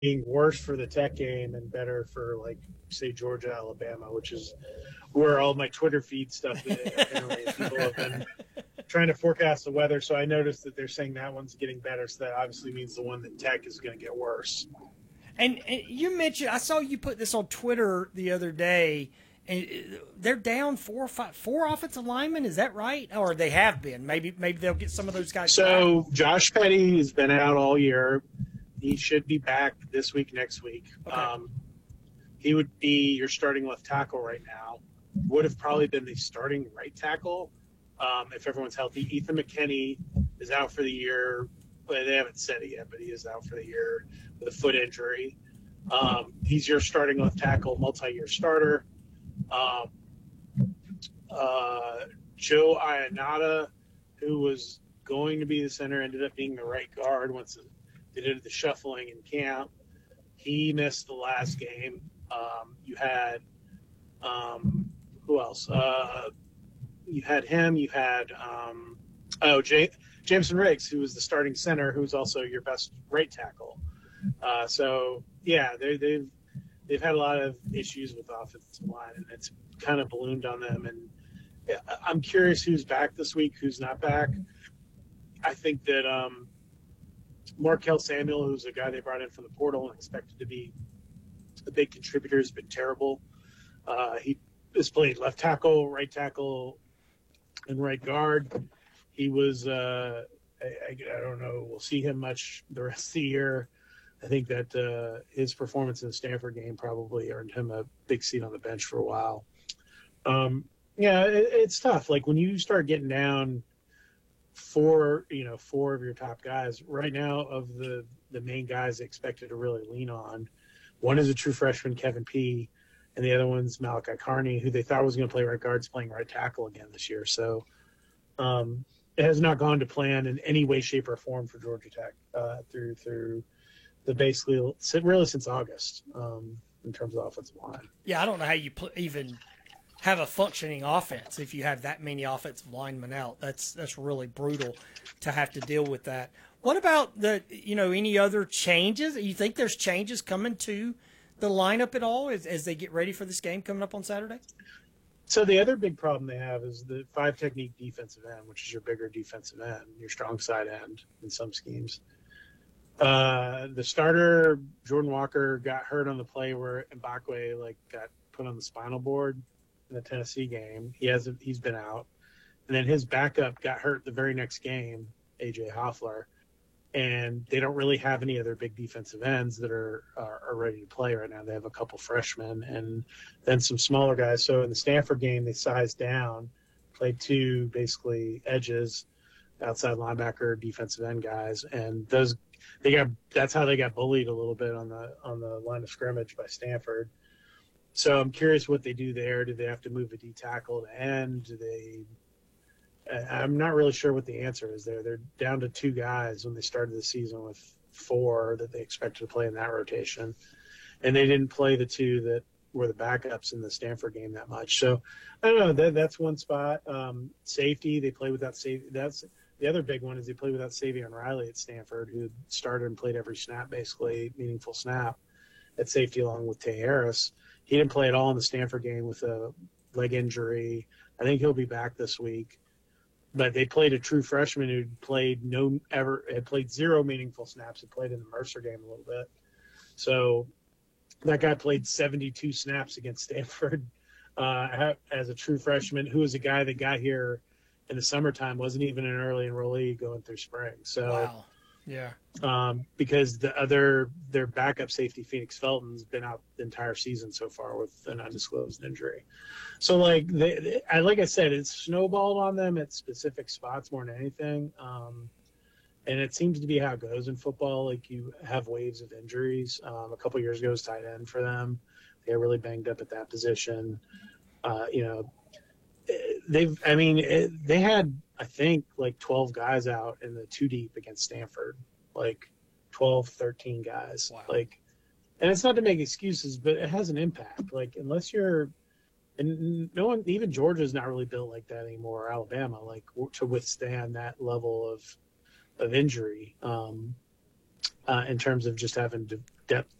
being worse for the Tech game and better for, like, say, Georgia, Alabama, which is where all my Twitter feed stuff apparently people have been trying to forecast the weather. So I noticed that they're saying that one's getting better. So that obviously means the one that Tech is going to get worse. And you mentioned, I saw you put this on Twitter the other day, and they're down four offensive linemen. Is that right? Or they have been. Maybe they'll get some of those guys So back. Josh Petty has been out all year. He should be back this week, next week. Okay. He would be your starting left tackle right now. Would have probably been the starting right tackle if everyone's healthy. Ethan McKinney is out for the year. Well, they haven't said it yet, but he is out for the year with a foot injury. He's your starting left tackle, multi-year starter. Joe Ionata, who was going to be the center, ended up being the right guard once they did the shuffling in camp. He missed the last game. You had who else? You had him. You had Jameson Riggs, who was the starting center, who's also your best right tackle. So yeah, they've had a lot of issues with offensive line, and it's kind of ballooned on them. And I'm curious who's back this week, who's not back. I think that Markel Samuel, who's a guy they brought in from the portal and expected to be a big contributor, has been terrible. He has played left tackle, right tackle, and right guard. He was, I don't know, we'll see him much the rest of the year. I think that his performance in the Stanford game probably earned him a big seat on the bench for a while. Yeah, it's tough. Like when you start getting down four of your top guys right now, of the main guys expected to really lean on, one is a true freshman, Kevin P., and the other one's Malachi Carney, who they thought was going to play right guard, is playing right tackle again this year. So it has not gone to plan in any way, shape, or form for Georgia Tech through the basically really since August in terms of offensive line. Yeah, I don't know how you even have a functioning offense if you have that many offensive linemen out. That's really brutal to have to deal with that. What about any other changes? You think there's changes coming to the lineup at all as they get ready for this game coming up on Saturday? So the other big problem they have is the five technique defensive end, which is your bigger defensive end, your strong side end in some schemes. The starter, Jordan Walker, got hurt on the play where Mbakwe got put on the spinal board in the Tennessee game. He's been out. And then his backup got hurt the very next game, AJ Hoffler. And they don't really have any other big defensive ends that are ready to play right now. They have a couple freshmen and then some smaller guys. So in the Stanford game, they sized down, played two basically edges, outside linebacker, defensive end guys, and that's how they got bullied a little bit on the line of scrimmage by Stanford. So I'm curious what they do there. Do they have to move a D tackle to end? I'm not really sure what the answer is there. They're down to two guys when they started the season with four that they expected to play in that rotation. And they didn't play the two that were the backups in the Stanford game that much. So I don't know. That's one spot. Safety, they play without safety. That's the other big one is they play without Savion Riley at Stanford, who started and played every snap, basically, meaningful snap at safety along with Tay Harris. He didn't play at all in the Stanford game with a leg injury. I think he'll be back this week. But they played a true freshman who had played zero meaningful snaps. He played in the Mercer game a little bit. So that guy played 72 snaps against Stanford as a true freshman, who was a guy that got here in the summertime, wasn't even an early enrollee going through spring. So, wow. Yeah. Because their backup safety, Phoenix Felton's been out the entire season so far with an undisclosed injury. So like I said, it's snowballed on them at specific spots more than anything. And it seems to be how it goes in football. Like you have waves of injuries. A couple of years ago was tight end for them. They got really banged up at that position. They had, I think, like 12 guys out in the two deep against Stanford, like 12, 13 guys. Wow. And it's not to make excuses, but it has an impact. Like, unless and no one, even Georgia's not really built like that anymore, or Alabama, like to withstand that level of injury. in terms of just having depth